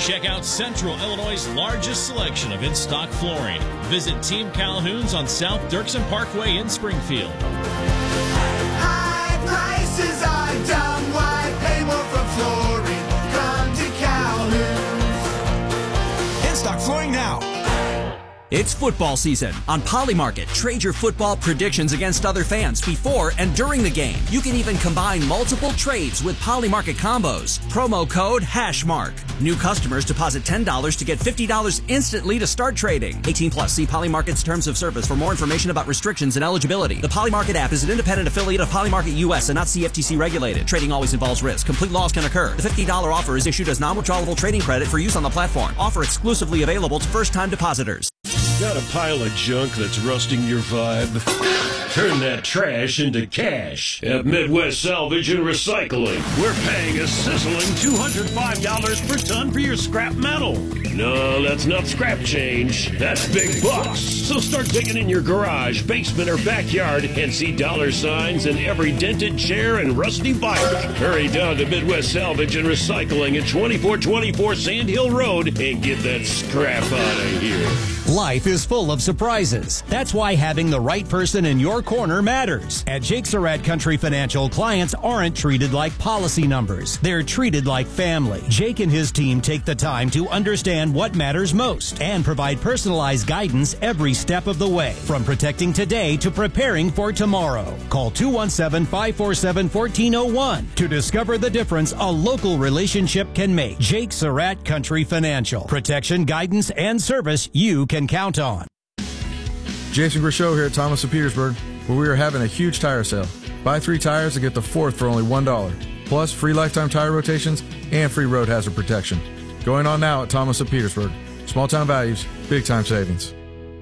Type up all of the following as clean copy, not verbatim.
Check out Central Illinois' largest selection of in-stock flooring. Visit Team Calhoun's on South Dirksen Parkway in Springfield. High prices are dumb. Why pay more for flooring? Come to Calhoun's. In-stock flooring now. It's football season. On Polymarket, trade your football predictions against other fans before and during the game. You can even combine multiple trades with Polymarket combos. Promo code HashMark. New customers deposit $10 to get $50 instantly to start trading. 18 plus. See Polymarket's terms of service for more information about restrictions and eligibility. The Polymarket app is an independent affiliate of Polymarket US and not CFTC regulated. Trading always involves risk. Complete loss can occur. The $50 offer is issued as non-withdrawable trading credit for use on the platform. Offer exclusively available to first-time depositors. Got a pile of junk that's rusting your vibe? Turn that trash into cash at Midwest Salvage and Recycling. We're paying a sizzling $205 per ton for your scrap metal. No, that's not scrap change. That's big bucks. So start digging in your garage, basement, or backyard and see dollar signs in every dented chair and rusty bike. Hurry down to Midwest Salvage and Recycling at 2424 Sand Hill Road and get that scrap out of here. Life is full of surprises. That's why having the right person in your corner matters. At Jake Surratt Country Financial, clients aren't treated like policy numbers. They're treated like family. Jake and his team take the time to understand what matters most and provide personalized guidance every step of the way, from protecting today to preparing for tomorrow. Call 217-547-1401 to discover the difference a local relationship can make. Jake Surratt Country Financial. Protection, guidance, and service you can count on. Jason Grishow here at Thomas of Petersburg, where we are having a huge tire sale. Buy 3 tires and get the 4th for only $1. Plus free lifetime tire rotations and free road hazard protection. Going on now at Thomas of Petersburg. Small town values, big time savings.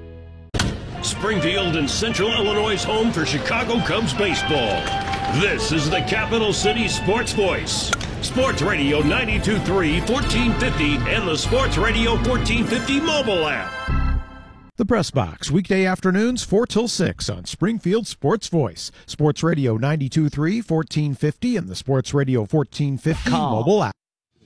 Springfield and Central Illinois' home for Chicago Cubs baseball. This is the Capital City Sports Voice. Sports Radio 92.3, 1450, and the Sports Radio 1450 mobile app. The Press Box, weekday afternoons 4 till 6 on Springfield Sports Voice. Sports Radio 92.3, 1450, and the Sports Radio 1450 mobile app.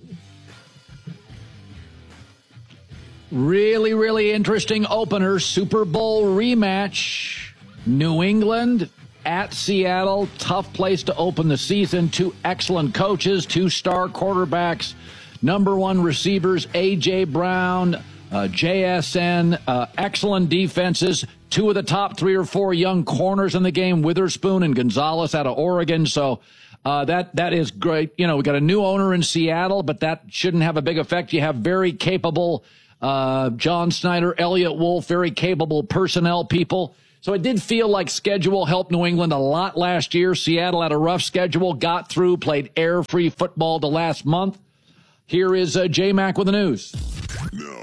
Really, really interesting opener. Super Bowl rematch. New England at Seattle. Tough place to open the season. 2 excellent coaches, 2 star quarterbacks, number 1 receivers, A.J. Brown, JSN, excellent defenses. 2 of the top 3 or 4 young corners in the game, Witherspoon and Gonzalez out of Oregon. So that is great. You know, we got a new owner in Seattle, but that shouldn't have a big effect. You have very capable John Snyder, Elliott Wolf, very capable personnel people. So it did feel like schedule helped New England a lot last year. Seattle had a rough schedule, got through, played air-free football the last month. Here is J-Mac with the news. No.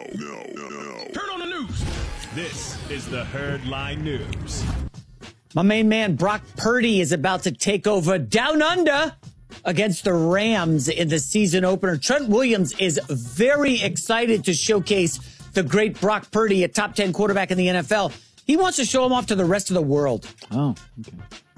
Turn on the news. This is the Herdline News. My main man, Brock Purdy, is about to take over Down Under against the Rams in the season opener. Trent Williams is very excited to showcase the great Brock Purdy, a top 10 quarterback in the NFL. He wants to show him off to the rest of the world. Oh, okay.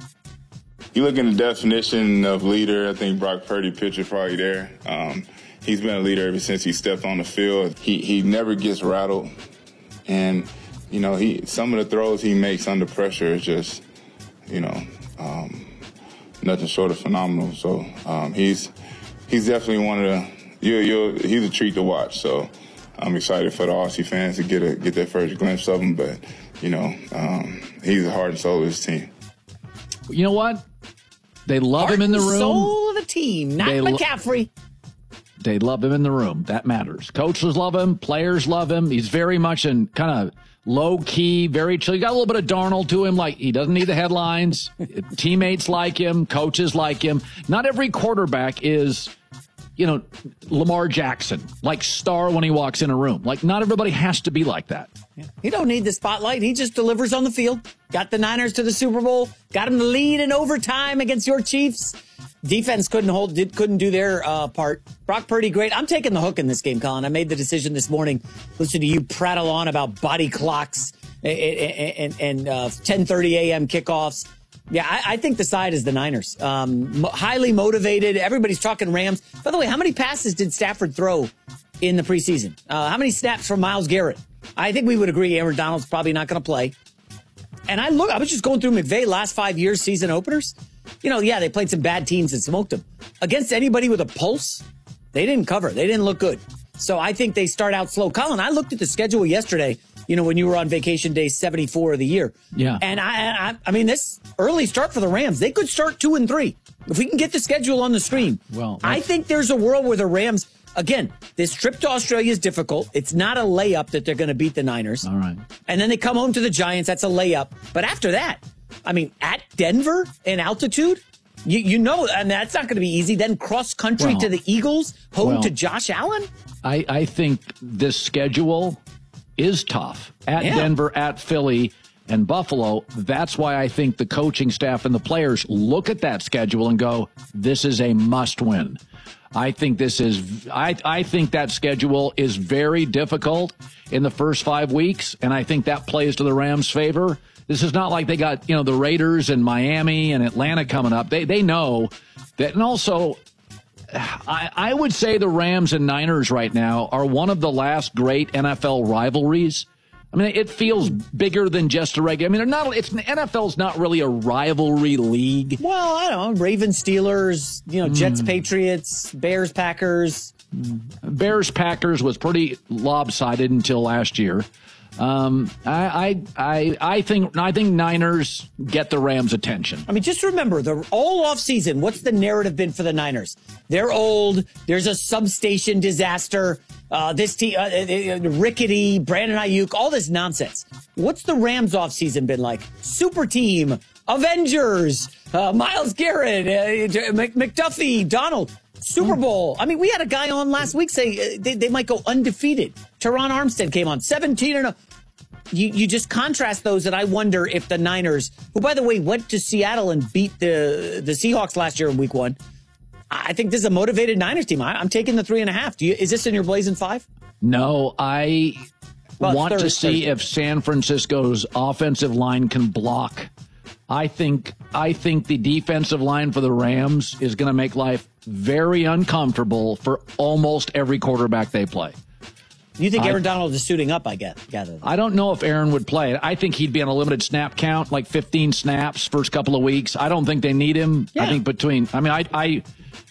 You look at the definition of leader, I think Brock Purdy picture probably there. He's been a leader ever since he stepped on the field. He never gets rattled. And, you know, some of the throws he makes under pressure is just, you know, nothing short of phenomenal. So he's definitely one of the he's a treat to watch. So I'm excited for the Aussie fans to get their first glimpse of him. But, you know, he's the heart and soul of his team. You know what? They love him in the room. Soul of the team, not McCaffrey. They love him in the room. That matters. Coaches love him. Players love him. He's very much in kind of low-key, very chill. You got a little bit of Darnold to him. Like, he doesn't need the headlines. Teammates like him. Coaches like him. Not every quarterback is, you know, Lamar Jackson, like star when he walks in a room. Like, not everybody has to be like that. He don't need the spotlight. He just delivers on the field. Got the Niners to the Super Bowl. Got him the lead in overtime against your Chiefs. Defense couldn't do their part. Brock Purdy, great. I'm taking the hook in this game, Colin. I made the decision this morning. Listen to you prattle on about body clocks and 10:30 a.m. kickoffs. Yeah, I think the side is the Niners. Highly motivated. Everybody's talking Rams. By the way, how many passes did Stafford throw in the preseason? How many snaps from Myles Garrett? I think we would agree Aaron Donald's probably not going to play. And I was just going through McVay last 5 years season openers. They played some bad teams and smoked them. Against anybody with a pulse, they didn't cover. They didn't look good. So I think they start out slow. Colin, I looked at the schedule yesterday, when you were on vacation day 74 of the year. Yeah. And I mean, this early start for the Rams, they could start 2-3. If we can get the schedule on the screen. Well, I think there's a world where the Rams, again, this trip to Australia is difficult. It's not a layup that they're going to beat the Niners. All right. And then they come home to the Giants. That's a layup. But after that, I mean, at Denver in altitude, and that's not going to be easy. Then cross country to the Eagles, home to Josh Allen. I think this schedule is tough. At Denver, at Philly, and Buffalo. That's why I think the coaching staff and the players look at that schedule and go, this is a must win. I think I think that schedule is very difficult in the first 5 weeks, and I think that plays to the Rams' favor. This is not like they got, the Raiders and Miami and Atlanta coming up. They know that. And also, I would say the Rams and Niners right now are one of the last great NFL rivalries. I mean, it feels bigger than just a regular. I mean, NFL's not really a rivalry league. Well, I don't know. Ravens, Steelers, Jets, Patriots, Bears, Packers. Bears, Packers was pretty lopsided until last year. I think Niners get the Rams' attention. I mean, just remember, all offseason, what's the narrative been for the Niners? They're old. There's a substation disaster. This team, rickety, Brandon Ayuk, all this nonsense. What's the Rams' offseason been like? Super team, Avengers, Myles Garrett, McDuffie, Donald. Super Bowl. I mean, we had a guy on last week say they might go undefeated. Teron Armstead came on 17-0. You just contrast those, and I wonder if the Niners, who by the way went to Seattle and beat the Seahawks last year in Week 1, I think this is a motivated Niners team. I'm taking the 3.5. Is this in your Blazing 5? No, I want to see if San Francisco's offensive line can block. I think the defensive line for the Rams is going to make life very uncomfortable for almost every quarterback they play. You think Aaron Donald is suiting up, I gather? I don't know if Aaron would play. I think he'd be on a limited snap count, like 15 snaps first couple of weeks. I don't think they need him. Yeah. I think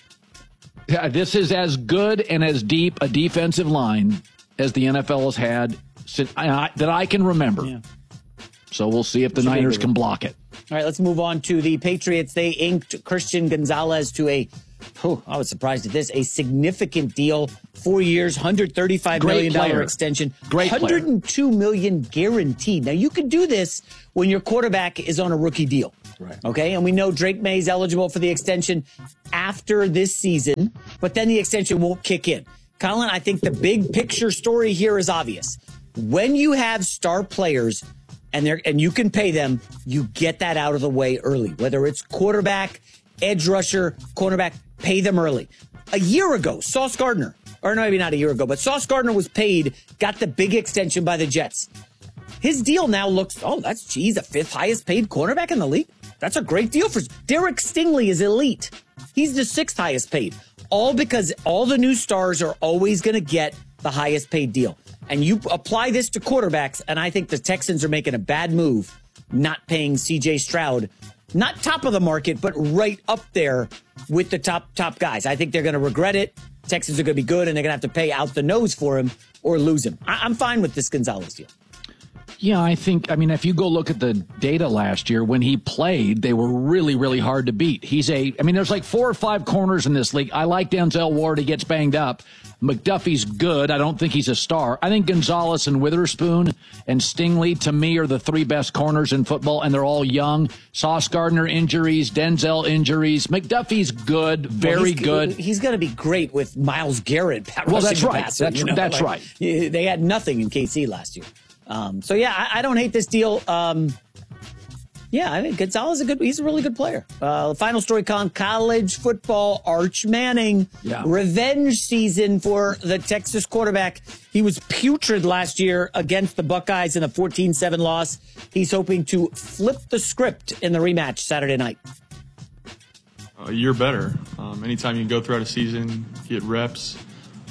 this is as good and as deep a defensive line as the NFL has had that I can remember. Yeah. So we'll see if the Niners can block it. All right, let's move on to the Patriots. They inked Christian Gonzalez to I was surprised at this, a significant deal, 4 years, $135 million extension, Great $102 million guaranteed. Now, you can do this when your quarterback is on a rookie deal. Right. Okay, and we know Drake May is eligible for the extension after this season, but then the extension won't kick in. Colin, I think the big picture story here is obvious. When you have star players and you can pay them, you get that out of the way early. Whether it's quarterback, edge rusher, cornerback, pay them early. A year ago, Sauce Gardner, or maybe not a year ago, but Sauce Gardner was paid, got the big extension by the Jets. His deal now looks, he's the 5th highest paid cornerback in the league. That's a great deal for Derek Stingley is elite. He's the 6th highest paid. All because all the new stars are always going to get the highest paid deal. And you apply this to quarterbacks, and I think the Texans are making a bad move not paying C.J. Stroud. Not top of the market, but right up there with the top guys. I think they're going to regret it. Texans are going to be good, and they're going to have to pay out the nose for him or lose him. I'm fine with this Gonzalez deal. Yeah, if you go look at the data last year, when he played, they were really, really hard to beat. There's like 4 or 5 corners in this league. I like Denzel Ward. He gets banged up. McDuffie's good. I don't think he's a star. I think Gonzalez and Witherspoon and Stingley, to me, are the 3 best corners in football, and they're all young. Sauce Gardner injuries, Denzel injuries. McDuffie's good, very good. He's going to be great with Myles Garrett. Well, that's right. That's right. They had nothing in KC last year. I don't hate this deal. I think Gonzalez he's a really good player. Final story, Colin, college football, Arch Manning. Yeah. Revenge season for the Texas quarterback. He was putrid last year against the Buckeyes in a 14-7 loss. He's hoping to flip the script in the rematch Saturday night. You're better. Anytime you can go throughout a season, get reps,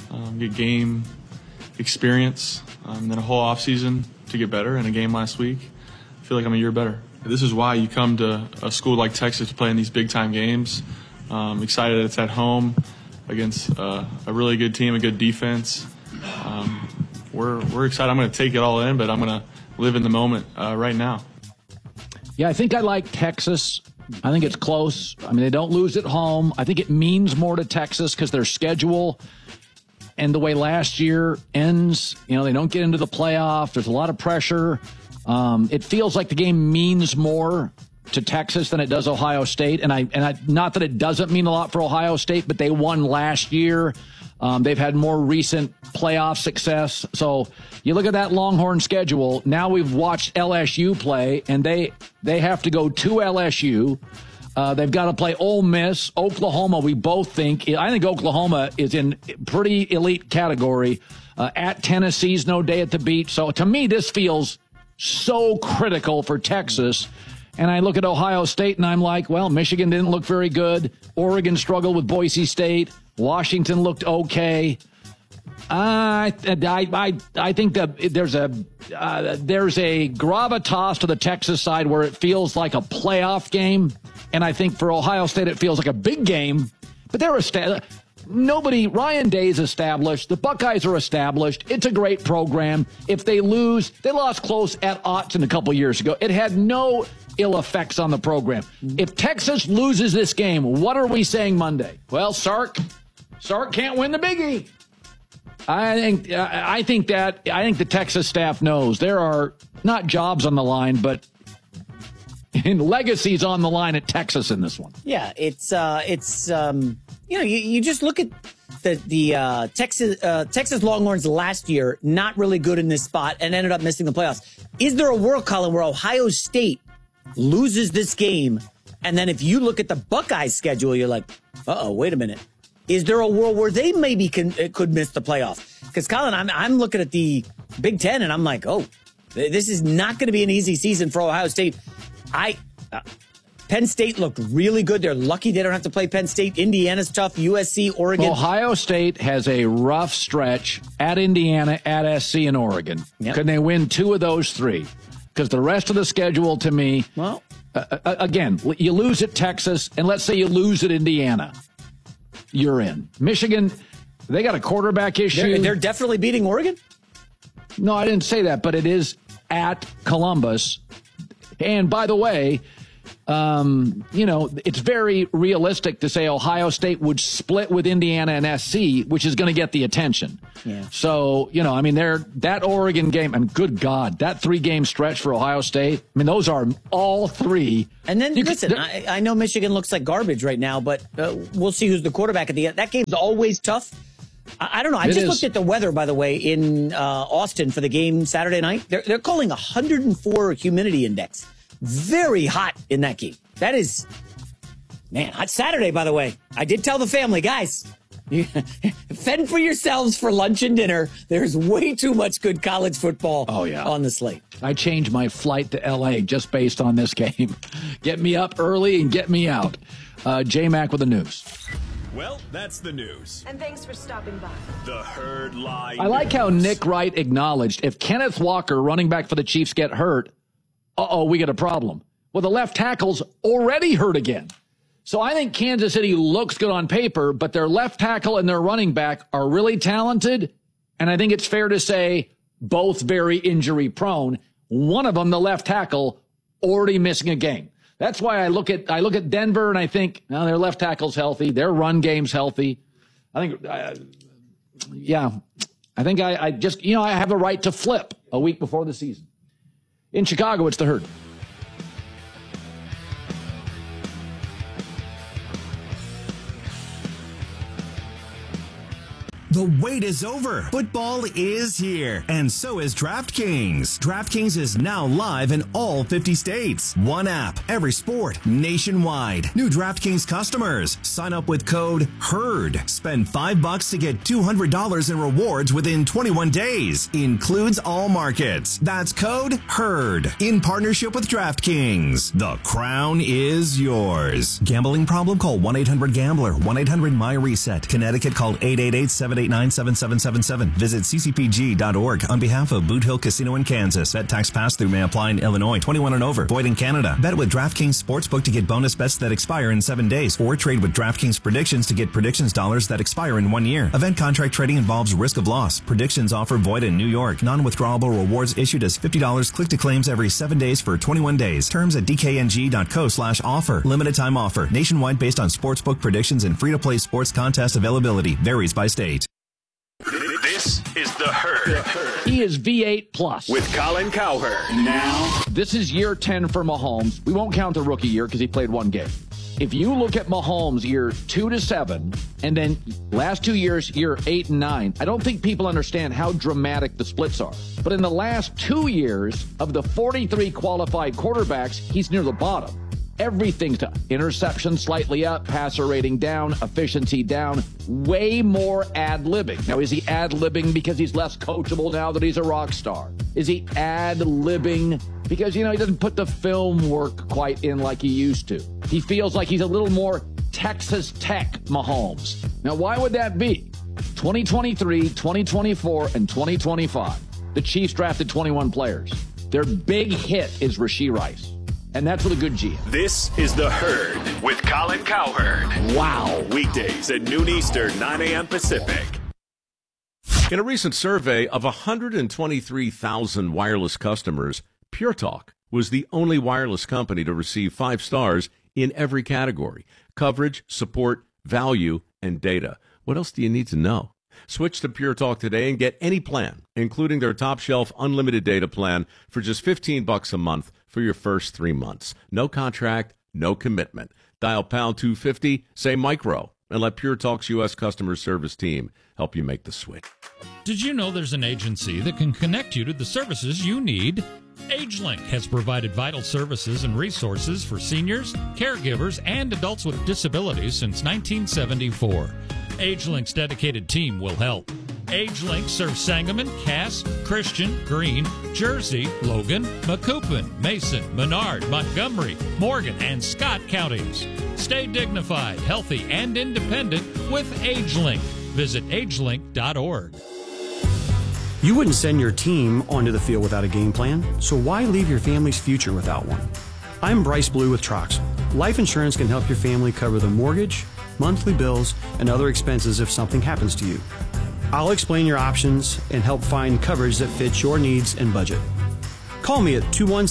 get game experience, and then a whole offseason to get better. And a game last week, I feel like I'm a year better. This is why you come to a school like Texas to play in these big-time games. Excited it's at home against a really good team, a good defense. We're excited. I'm going to take it all in, but I'm going to live in the moment right now. Yeah, I think I like Texas. I think it's close. I mean, they don't lose at home. I think it means more to Texas because their schedule and the way last year ends, they don't get into the playoff. There's a lot of pressure. It feels like the game means more to Texas than it does Ohio State. And I not that it doesn't mean a lot for Ohio State, but they won last year. They've had more recent playoff success. So you look at that Longhorn schedule. Now we've watched LSU play, and they have to go to LSU. They've got to play Ole Miss, Oklahoma. We both think. I think Oklahoma is in pretty elite category. At Tennessee's no day at the beach. So to me, this feels so critical for Texas. And I look at Ohio State, and I'm like, well, Michigan didn't look very good. Oregon struggled with Boise State. Washington looked okay. I think that there's a gravitas to the Texas side where it feels like a playoff game, and I think for Ohio State it feels like a big game. But Ryan Day's established. The Buckeyes are established. It's a great program. If they lose, they lost close at Autzen a couple years ago. It had no ill effects on the program. If Texas loses this game, what are we saying Monday? Well, Sark can't win the biggie. I think the Texas staff knows there are not jobs on the line, but legacies on the line at Texas in this one. Yeah, it's you just look at the Texas Longhorns last year, not really good in this spot and ended up missing the playoffs. Is there a world, Colin, where Ohio State loses this game, and then if you look at the Buckeyes schedule, you're like, wait a minute. Is there a world where they maybe could miss the playoffs? Because, Colin, I'm looking at the Big Ten, and I'm like, this is not going to be an easy season for Ohio State. Penn State looked really good. They're lucky they don't have to play Penn State. Indiana's tough. USC, Oregon. Ohio State has a rough stretch at Indiana, at SC, and Oregon. Yep. Can they win 2 of those 3? Because the rest of the schedule, to me, again, you lose at Texas, and let's say you lose at Indiana. You're in. Michigan, they got a quarterback issue. They're definitely beating Oregon? No, I didn't say that, but it is at Columbus. And by the way, it's very realistic to say Ohio State would split with Indiana and SC, which is going to get the attention. Yeah. So, that Oregon game, and good God, that 3-game stretch for Ohio State, those are all 3. And then, I know Michigan looks like garbage right now, but we'll see who's the quarterback at the end. That game's always tough. I don't know. I just looked at the weather, by the way, in Austin for the game Saturday night. They're calling 104 humidity index. Very hot in that game. That is, hot Saturday, by the way. I did tell the family, guys, fend for yourselves for lunch and dinner. There's way too much good college football on the slate. I changed my flight to L.A. just based on this game. Get me up early and get me out. J-Mac with the news. Well, that's the news. And thanks for stopping by. The Herd Line. I like how Nick Wright acknowledged if Kenneth Walker, running back for the Chiefs, get hurt, we got a problem. Well, the left tackle's already hurt again. So I think Kansas City looks good on paper, but their left tackle and their running back are really talented. And I think it's fair to say both very injury prone. One of them, the left tackle, already missing a game. That's why I look at Denver and I think, their left tackle's healthy. Their run game's healthy. I think, I have a right to flip a week before the season. In Chicago, it's the Herd. The wait is over. Football is here, and so is DraftKings. DraftKings is now live in all 50 states. One app, every sport, nationwide. New DraftKings customers, sign up with code HERD. Spend $5 to get $200 in rewards within 21 days. Includes all markets. That's code HERD. In partnership with DraftKings. The crown is yours. Gambling problem? Call 1-800-GAMBLER. 1-800-MY-RESET. Connecticut, call 888-7 888-789-7777. Visit ccpg.org on behalf of Boot Hill Casino in Kansas. Bet tax pass-through may apply in Illinois. 21 and over. Void in Canada. Bet with DraftKings Sportsbook to get bonus bets that expire in 7 days. Or trade with DraftKings Predictions to get predictions dollars that expire in 1 year. Event contract trading involves risk of loss. Predictions offer void in New York. Non-withdrawable rewards issued as $50 click to claims every 7 days for 21 days. Terms at dkng.co/offer. Limited time offer. Nationwide based on sportsbook predictions and free-to-play sports contest availability. Varies by state. This is The Herd. He is V8 plus. With Colin Cowherd. Now. This is year 10 for Mahomes. We won't count the rookie year because he played one game. If you look at Mahomes year 2 to 7, and then last 2 years, year 8 and 9, I don't think people understand how dramatic the splits are. But in the last 2 years, of the 43 qualified quarterbacks, he's near the bottom. Everything's done. Interception slightly up, passer rating down, efficiency down, way more ad-libbing. Now, is he ad-libbing because he's less coachable now that he's a rock star? Is he ad-libbing because, he doesn't put the film work quite in like he used to? He feels like he's a little more Texas Tech Mahomes. Now, why would that be? 2023, 2024, and 2025. The Chiefs drafted 21 players. Their big hit is Rashee Rice. And that's with a good GM. This is The Herd with Colin Cowherd. Wow. Weekdays at noon Eastern, 9 a.m. Pacific. In a recent survey of 123,000 wireless customers, Pure Talk was the only wireless company to receive 5 stars in every category: coverage, support, value, and data. What else do you need to know? Switch to Pure Talk today and get any plan, including their top-shelf unlimited data plan, for just $15 a month for your first 3 months. No contract, no commitment. Dial pound 250, say micro, and let Pure Talk's U.S. customer service team help you make the switch. Did you know there's an agency that can connect you to the services you need? AgeLink has provided vital services and resources for seniors, caregivers, and adults with disabilities since 1974. AgeLink's dedicated team will help. AgeLink serves Sangamon, Cass, Christian, Greene, Jersey, Logan, Macoupin, Mason, Menard, Montgomery, Morgan, and Scott counties. Stay dignified, healthy, and independent with AgeLink. Visit agelink.org. You wouldn't send your team onto the field without a game plan, so why leave your family's future without one? I'm Bryce Blue with Troxel. Life insurance can help your family cover the mortgage, monthly bills, and other expenses if something happens to you. I'll explain your options and help find coverage that fits your needs and budget. Call me at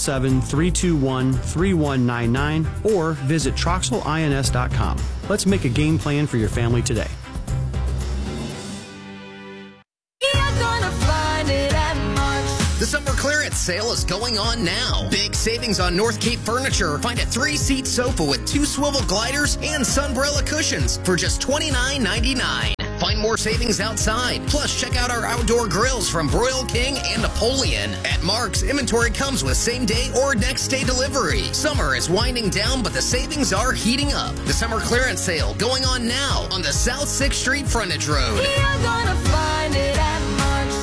217-321-3199 or visit TroxelINS.com. Let's make a game plan for your family today. The summer clearance sale is going on now. Big savings on North Cape Furniture. Find a 3-seat sofa with 2 swivel gliders and Sunbrella cushions for just $29.99. Find more savings outside. Plus, check out our outdoor grills from Broil King and Napoleon. At Mark's, inventory comes with same-day or next-day delivery. Summer is winding down, but the savings are heating up. The summer clearance sale going on now on the South 6th Street frontage road. You're gonna find it at Mark's.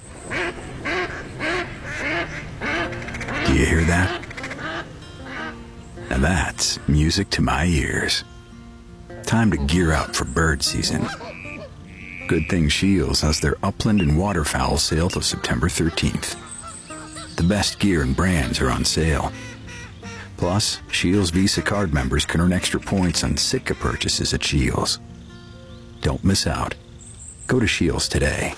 Do you hear that? Now that's music to my ears. Time to gear up for bird season. Good thing Shields has their upland and waterfowl sale till September 13th. The best gear and brands are on sale. Plus, Shields Visa card members can earn extra points on Sitka purchases at Shields. Don't miss out. Go to Shields today.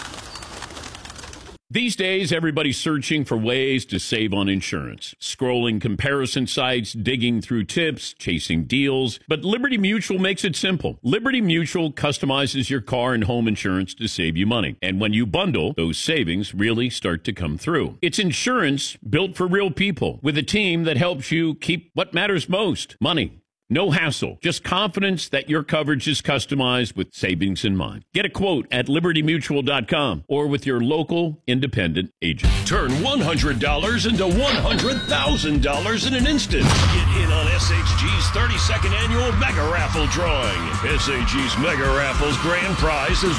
These days, everybody's searching for ways to save on insurance. Scrolling comparison sites, digging through tips, chasing deals. But Liberty Mutual makes it simple. Liberty Mutual customizes your car and home insurance to save you money. And when you bundle, those savings really start to come through. It's insurance built for real people with a team that helps you keep what matters most, money. No hassle, just confidence that your coverage is customized with savings in mind. Get a quote at libertymutual.com or with your local independent agent. Turn $100 into $100,000 in an instant. Get in on SHG's 32nd annual Mega Raffle drawing. SHG's Mega Raffle's grand prize is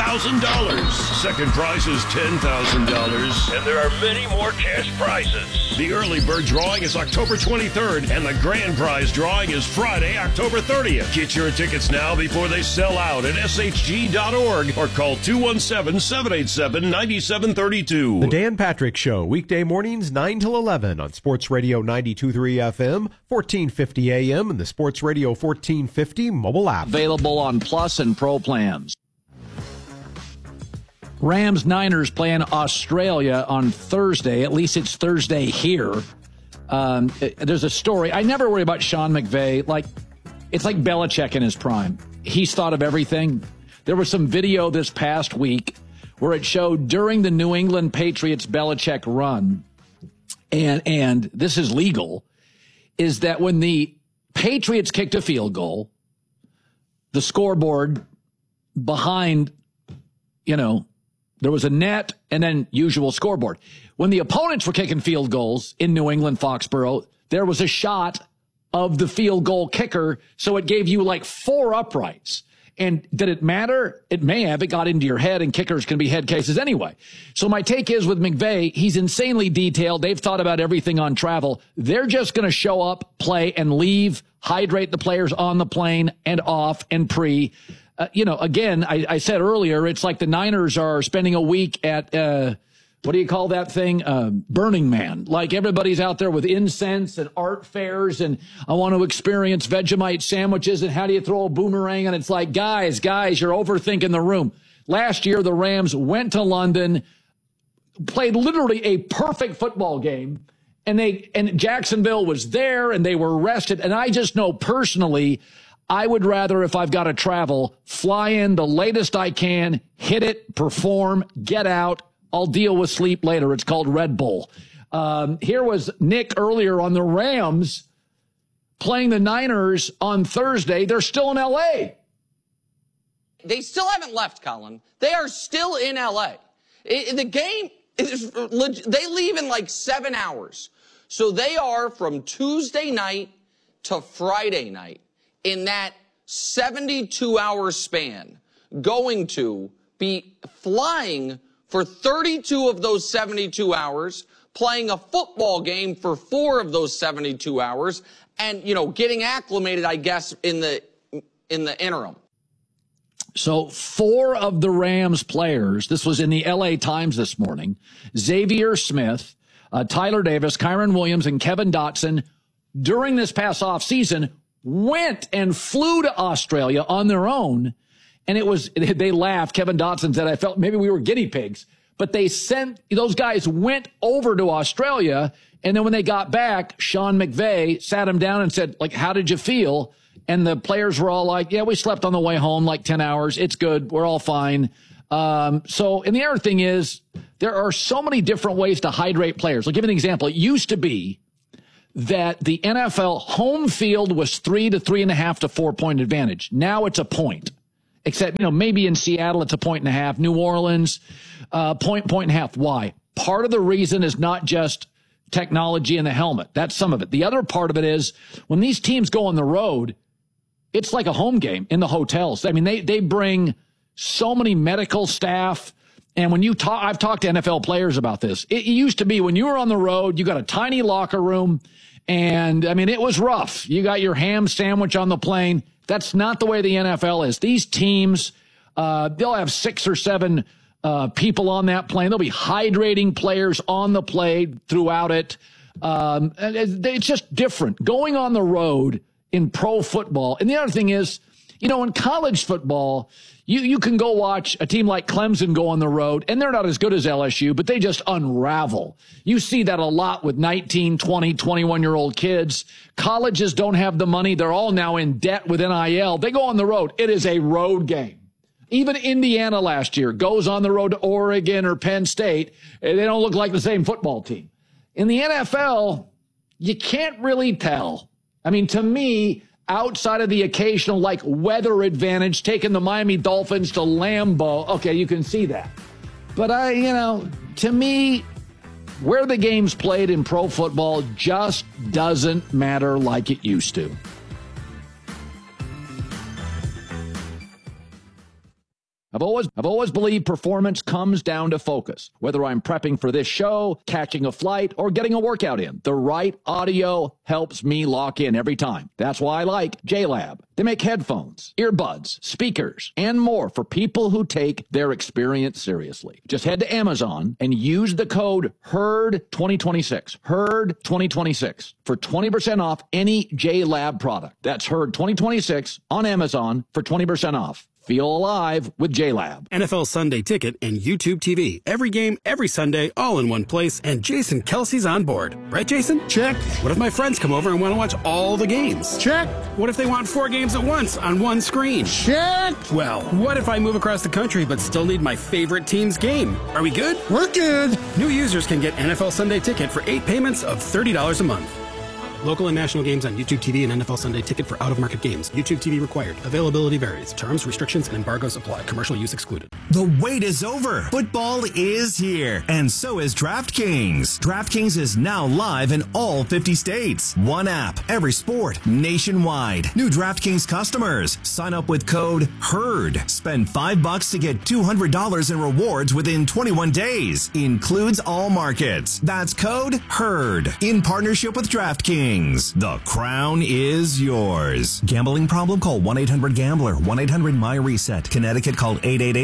$100,000. Second prize is $10,000. And there are many more cash prizes. The early bird drawing is October 23rd, and the grand prize drawing is Friday, October 30th. Get your tickets now before they sell out at shg.org or call 217-787-9732. The Dan Patrick Show, weekday mornings 9 till 11 on Sports Radio 92.3 FM, 1450 AM, and the Sports Radio 1450 mobile app. Available on Plus and Pro plans. Rams-Niners playing Australia on Thursday. At least it's Thursday here. There's a story. I never worry about Sean McVay. It's like Belichick in his prime. He's thought of everything. There was some video this past week where it showed during the New England Patriots Belichick run, and this is legal, is that when the Patriots kicked a field goal, the scoreboard behind, there was a net and then usual scoreboard. When the opponents were kicking field goals in New England, Foxborough, there was a shot of the field goal kicker, so it gave you 4 uprights. And did it matter? It may have. It got into your head, and kickers can be head cases anyway. So my take is with McVay, he's insanely detailed. They've thought about everything on travel. They're just going to show up, play, and leave, hydrate the players on the plane and off and pre. Again, I said earlier, it's like the Niners are spending a week at, what do you call that thing? Burning Man. Like everybody's out there with incense and art fairs, and I want to experience Vegemite sandwiches, and how do you throw a boomerang? And it's like, guys, you're overthinking the room. Last year, the Rams went to London, played literally a perfect football game, and Jacksonville was there, and they were rested. And I just know personally, I would rather, if I've got to travel, fly in the latest I can, hit it, perform, get out. I'll deal with sleep later. It's called Red Bull. Here was Nick earlier on the Rams playing the Niners on Thursday. They're still in L.A. They still haven't left, Colin. They are still in L.A. The game is they leave in 7 hours. So they are from Tuesday night to Friday night, in that 72-hour span, going to be flying for 32 of those 72 hours, playing a football game for 4 of those 72 hours, and, getting acclimated, I guess, in the interim. So 4 of the Rams players, this was in the LA Times this morning, Xavier Smith, Tyler Davis, Kyron Williams, and Kevin Dotson, during this past offseason, went and flew to Australia on their own. And they laughed. Kevin Dotson said, I felt maybe we were guinea pigs. But those guys went over to Australia. And then when they got back, Sean McVay sat them down and said, how did you feel? And the players were all like, yeah, we slept on the way home 10 hours. It's good. We're all fine. And the other thing is, there are so many different ways to hydrate players. I'll give you an example. It used to be that the NFL home field was 3 to 3.5 to 4 point advantage. Now it's a point. Except, maybe in Seattle, it's a 1.5. New Orleans, point and a half. Why? Part of the reason is not just technology in the helmet. That's some of it. The other part of it is when these teams go on the road, it's like a home game in the hotels. I mean, they bring so many medical staff. And when I've talked to NFL players about this. It used to be when you were on the road, you got a tiny locker room. And I mean, it was rough. You got your ham sandwich on the plane. That's not the way the NFL is. These teams, they'll have 6 or 7 people on that plane. They'll be hydrating players on the plane throughout it. It's just different. Going on the road in pro football. And the other thing is, in college football, you can go watch a team like Clemson go on the road, and they're not as good as LSU, but they just unravel. You see that a lot with 19, 20, 21-year-old kids. Colleges don't have the money. They're all now in debt with NIL. They go on the road. It is a road game. Even Indiana last year goes on the road to Oregon or Penn State. They don't look like the same football team. In the NFL, you can't really tell. I mean, to me, outside of the occasional, weather advantage, taking the Miami Dolphins to Lambeau, okay, you can see that. But to me, where the game's played in pro football just doesn't matter like it used to. How I've always believed performance comes down to focus. Whether I'm prepping for this show, catching a flight, or getting a workout in, the right audio helps me lock in every time. That's why I like JLab. They make headphones, earbuds, speakers, and more for people who take their experience seriously. Just head to Amazon and use the code HERD2026, HERD2026, for 20% off any JLab product. That's HERD2026 on Amazon for 20% off. Feel alive with JLab. NFL Sunday Ticket and YouTube TV. Every game, every Sunday, all in one place, and Jason Kelsey's on board. Right, Jason? Check. What if my friends come over and want to watch all the games? Check. What if they want 4 games at once on one screen? Check. Well, what if I move across the country but still need my favorite team's game? Are we good? We're good. New users can get NFL Sunday Ticket for 8 payments of $30 a month. Local and national games on YouTube TV and NFL Sunday Ticket for out-of-market games. YouTube TV required. Availability varies. Terms, restrictions, and embargoes apply. Commercial use excluded. The wait is over. Football is here. And so is DraftKings. DraftKings is now live in all 50 states. One app, every sport, nationwide. New DraftKings customers. Sign up with code HERD. Spend $5 to get $200 in rewards within 21 days. Includes all markets. That's code HERD. In partnership with DraftKings. The crown is yours. Gambling problem? Call 1-800-GAMBLER. 1-800-MY-RESET. Connecticut, call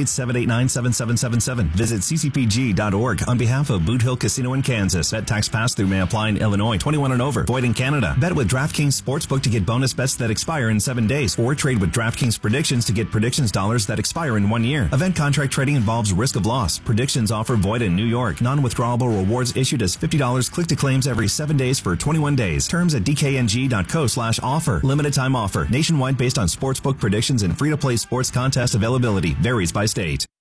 888-789-7777. Visit ccpg.org. On behalf of Boot Hill Casino in Kansas. Bet tax pass-through may apply in Illinois. 21 and over. Void in Canada. Bet with DraftKings Sportsbook to get bonus bets that expire in 7 days. Or trade with DraftKings Predictions to get predictions dollars that expire in 1 year. Event contract trading involves risk of loss. Predictions offer void in New York. Non-withdrawable rewards issued as $50 click to claims every 7 days for 21 days. Terms at dkng.co/offer. Limited time offer. Nationwide based on sportsbook predictions and free-to-play sports contest availability. Varies by state.